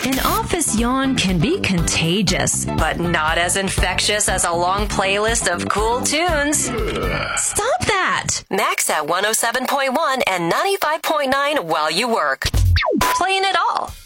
An office yawn can be contagious, but not as infectious as a long playlist of cool tunes. Stop that! Max at 107.1 and 95.9 while you work. Playing it all.